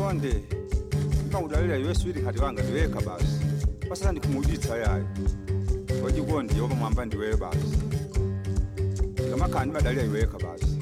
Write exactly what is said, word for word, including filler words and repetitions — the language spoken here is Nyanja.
Konde. Ngawudalela yeswiri kati wanga ndiweka basi. Pasala ndikumuditsa yayo. Waji konde yoba mwamba ndiwe basi. Ngama kandi badalela iweka basi.